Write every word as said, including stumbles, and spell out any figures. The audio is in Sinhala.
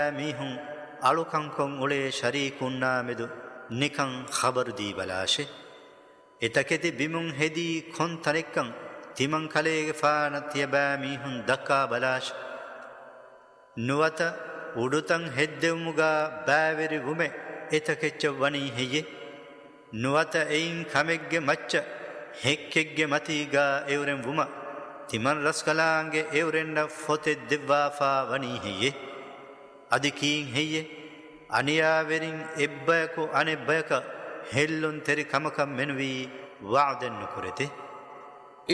මීහුන් අලුකංකොන් උලේ ශරීකුන්නා මෙදු නිකං ඛබර්දී බලාශේ එතකෙති බිමුන් හෙදී කොන් තනෙක්කං තිමං කලේගේ ෆානතිය බෑ මීහුන් දක්කා බලාශ නුවත උඩුතං හෙද්දෙව්මුගා බෑවෙරි වුමේ එතකෙච්ච වනී හෙයේ නුවත එයින් කමෙක්ගේ මච්ච හෙක්කෙක්ගේ මතීගා එවරෙන් වුම තිමන් රස්කලාන්ගේ එවරෙන්ඩ ෆොතෙ දෙව්වාෆා වනී හෙයේ අධිකීන් හෙයේ අනියාවෙරින් එබ්බයකු අනෙබ්බයක හෙල්ලුන් තෙරි කමකම් මෙනුවී වාදෙන්නු කුරෙතේ